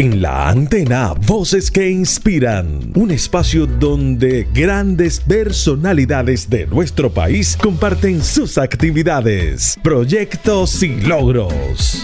En la antena, voces que inspiran. Un espacio donde grandes personalidades de nuestro país comparten sus actividades, proyectos y logros.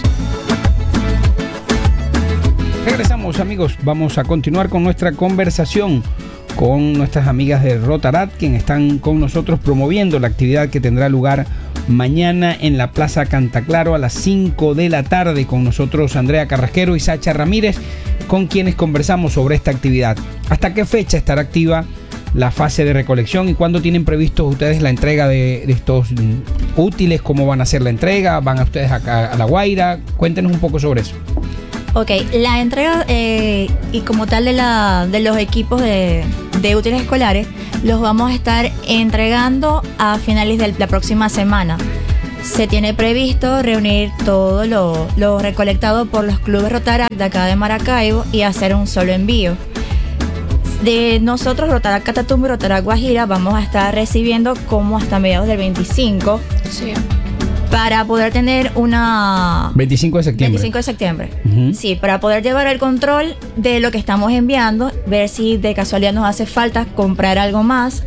Regresamos, amigos. Vamos a continuar con nuestra conversación con nuestras amigas de Rotaract, quienes están con nosotros promoviendo la actividad que tendrá lugar mañana en la Plaza Cantaclaro a las 5 de la tarde. Con nosotros Andrea Carrasquero y Sacha Ramírez, con quienes conversamos sobre esta actividad. ¿Hasta qué fecha estará activa la fase de recolección y cuándo tienen previsto ustedes la entrega de estos útiles? ¿Cómo van a hacer la entrega? ¿Van a ustedes acá a La Guaira? Cuéntenos un poco sobre eso. Ok, la entrega y como tal de los equipos de útiles escolares los vamos a estar entregando a finales de la próxima semana. Se tiene previsto reunir todo lo recolectado por los clubes Rotaract de acá de Maracaibo y hacer un solo envío. De nosotros, Rotaract Catatumbo y Rotaract Guajira, vamos a estar recibiendo como hasta mediados del 25. Sí. Para poder tener una... 25 de septiembre. 25 de septiembre. Uh-huh. Sí, para poder llevar el control de lo que estamos enviando, ver si de casualidad nos hace falta comprar algo más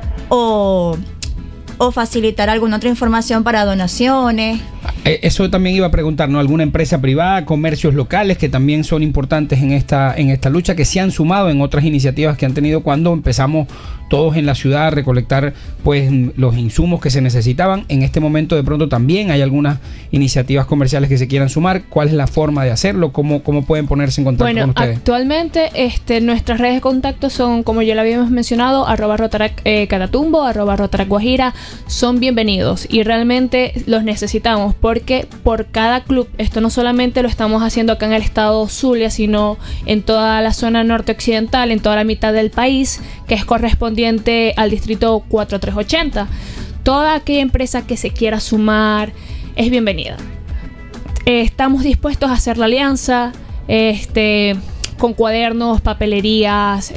o facilitar alguna otra información para donaciones. Eso también iba a preguntar, ¿no? ¿Alguna empresa privada, comercios locales que también son importantes en esta lucha, que se han sumado en otras iniciativas que han tenido cuando empezamos todos en la ciudad a recolectar pues los insumos que se necesitaban? En este momento de pronto también hay algunas iniciativas comerciales que se quieran sumar. ¿Cuál es la forma de hacerlo? ¿Cómo pueden ponerse en contacto con ustedes? Actualmente nuestras redes de contacto son, como ya lo habíamos mencionado, @Rotaract Catatumbo, @Rotaract Guajira. Son bienvenidos y realmente los necesitamos porque por cada club, esto no solamente lo estamos haciendo acá en el estado Zulia, sino en toda la zona norte occidental, en toda la mitad del país, que es correspondiente al distrito 4380. Toda aquella empresa que se quiera sumar es bienvenida. Estamos dispuestos a hacer la alianza con cuadernos, papelerías,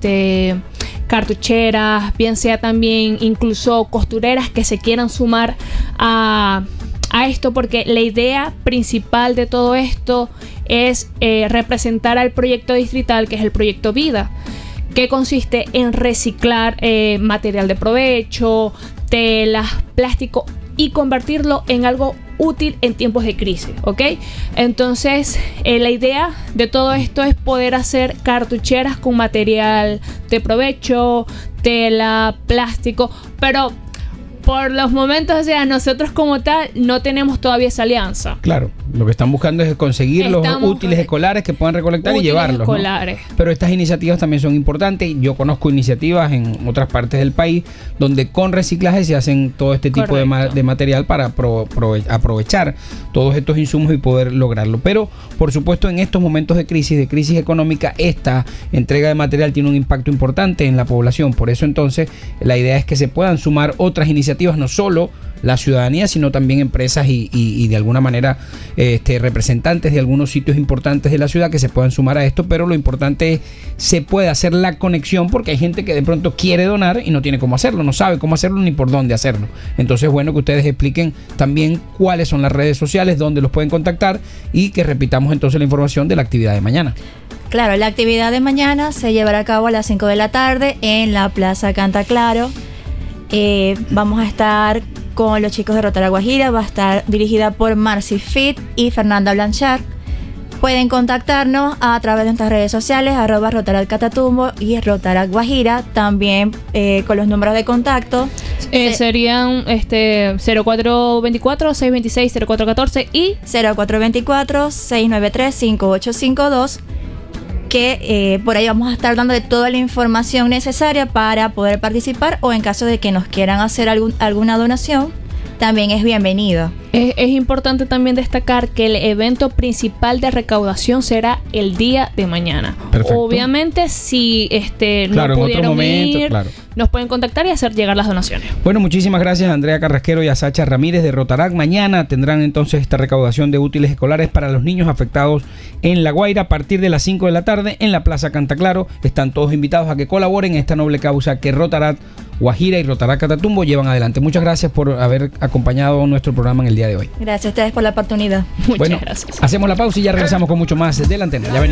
cartucheras, bien sea también incluso costureras que se quieran sumar a esto, porque la idea principal de todo esto es representar al proyecto distrital, que es el proyecto Vida, que consiste en reciclar material de provecho, telas, plástico y convertirlo en algo útil en tiempos de crisis, ¿ok? Entonces, la idea de todo esto es poder hacer cartucheras con material de provecho, tela, plástico, pero por los momentos, o sea, nosotros como tal no tenemos todavía esa alianza. Claro, lo que están buscando es conseguir los útiles escolares que puedan recolectar y llevarlos, escolares, ¿no? Pero estas iniciativas también son importantes. Yo conozco iniciativas en otras partes del país donde con reciclaje se hacen todo este tipo de material para aprovechar todos estos insumos y poder lograrlo. Pero, por supuesto, en estos momentos de crisis económica, esta entrega de material tiene un impacto importante en la población. Por eso, entonces, la idea es que se puedan sumar otras iniciativas, no solo la ciudadanía, sino también empresas y de alguna manera representantes de algunos sitios importantes de la ciudad que se puedan sumar a esto. Pero lo importante es se puede hacer la conexión, porque hay gente que de pronto quiere donar y no tiene cómo hacerlo, no sabe cómo hacerlo ni por dónde hacerlo. Entonces, bueno, que ustedes expliquen también cuáles son las redes sociales, dónde los pueden contactar y que repitamos entonces la información de la actividad de mañana. Claro, la actividad de mañana se llevará a cabo a las 5 de la tarde en la Plaza Cantaclaro. Vamos a estar con los chicos de Rotaract Guajira, va a estar dirigida por Marcy Fit y Fernanda Blanchard. Pueden contactarnos a través de nuestras redes sociales, @Rotaract Catatumbo y Rotaract Guajira, también con los números de contacto. Serían 0424-626-0414 y 0424-693-5852. Que por ahí vamos a estar dando de toda la información necesaria para poder participar, o en caso de que nos quieran hacer alguna donación, también es bienvenido. Es importante también destacar que el evento principal de recaudación será el día de mañana. Perfecto. Obviamente, si no pudieron ir, nos pueden contactar y hacer llegar las donaciones. Bueno, muchísimas gracias a Andrea Carrasquero y a Sacha Ramírez de Rotaract. Mañana tendrán entonces esta recaudación de útiles escolares para los niños afectados en La Guaira a partir de las 5 de la tarde en la Plaza Cantaclaro. Están todos invitados a que colaboren en esta noble causa que Rotaract Guajira y Rotaract Catatumbo llevan adelante. Muchas gracias por haber acompañado nuestro programa en el día de hoy. Gracias a ustedes por la oportunidad. Muchas gracias. Hacemos la pausa y ya regresamos con mucho más de la antena. Ya venimos.